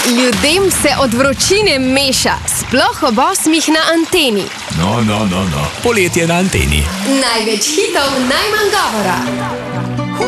Ljudem se od vročine meša, sploh ob 8 na anteni. No. Poletje na anteni. Največ hitov, najmanj govora.